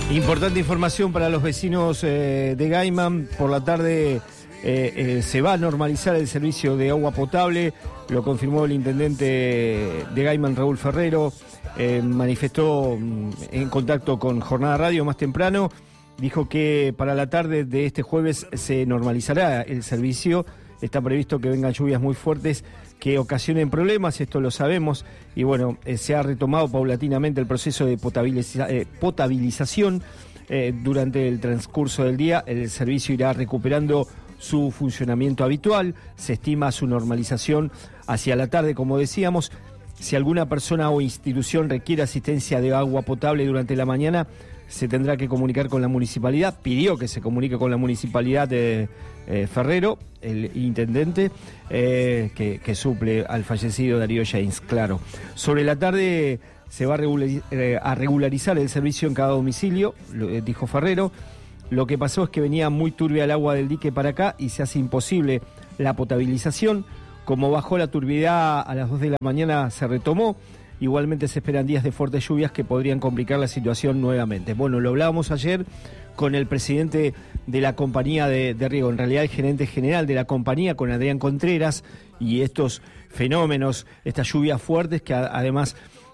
Importante información para los vecinos de Gaiman. Por la tarde se va a normalizar el servicio de agua potable. Lo confirmó el intendente de Gaiman, Raúl Ferrero. Manifestó en contacto con Jornada Radio más temprano. Dijo que para la tarde de este jueves se normalizará el servicio. Está previsto que vengan lluvias muy fuertes que ocasionen problemas, esto lo sabemos, y bueno, se ha retomado paulatinamente el proceso de potabilización. Durante el transcurso del día el servicio irá recuperando su funcionamiento habitual, se estima su normalización hacia la tarde, como decíamos. Si alguna persona o institución requiere asistencia de agua potable durante la mañana, se tendrá que comunicar con la municipalidad. Pidió que se comunique con la municipalidad de Ferrero, el intendente, que suple al fallecido Darío James, claro. Sobre la tarde se va a regularizar el servicio en cada domicilio, dijo Ferrero. Lo que pasó es que venía muy turbia el agua del dique para acá y se hace imposible la potabilización. Como bajó la turbiedad a las 2 de la mañana, se retomó. Igualmente se esperan días de fuertes lluvias que podrían complicar la situación nuevamente. Bueno, lo hablábamos ayer con el presidente de la compañía de riego, en realidad el gerente general de la compañía, con Adrián Contreras, y estos fenómenos, estas lluvias fuertes que además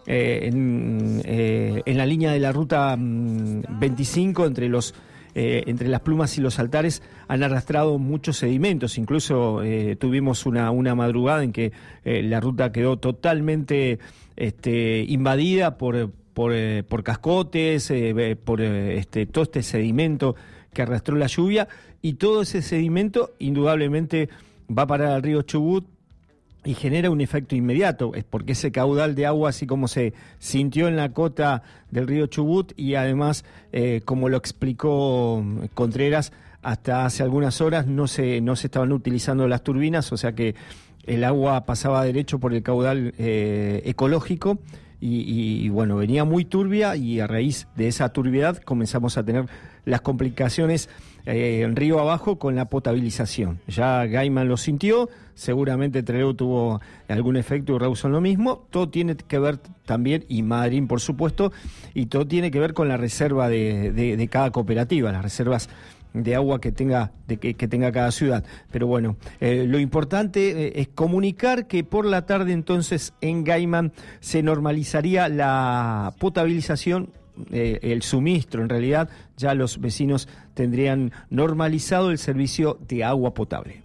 en la línea de la ruta 25 entre las Plumas y los Altares han arrastrado muchos sedimentos. Incluso tuvimos una madrugada en que la ruta quedó totalmente invadida por cascotes, por todo este sedimento que arrastró la lluvia, y todo ese sedimento indudablemente va a parar al río Chubut y genera un efecto inmediato, es porque ese caudal de agua, así como se sintió en la cota del río Chubut, y además, como lo explicó Contreras, hasta hace algunas horas no se estaban utilizando las turbinas, o sea que el agua pasaba derecho por el caudal ecológico, y bueno, venía muy turbia, y a raíz de esa turbiedad comenzamos a tener las complicaciones en río abajo con la potabilización. Ya Gaiman lo sintió, seguramente Trelew tuvo algún efecto y Rawson lo mismo. Todo tiene que ver también, y Madryn por supuesto, y todo tiene que ver con la reserva de cada cooperativa, las reservas de agua que tenga cada ciudad. Pero bueno, lo importante es comunicar que por la tarde entonces en Gaiman se normalizaría la potabilización, el suministro. En realidad ya los vecinos tendrían normalizado el servicio de agua potable.